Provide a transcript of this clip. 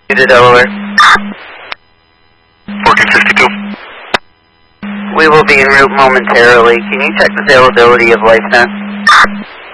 to Delaware. 1462. We will be en route momentarily. Can you check the availability of LifeNet?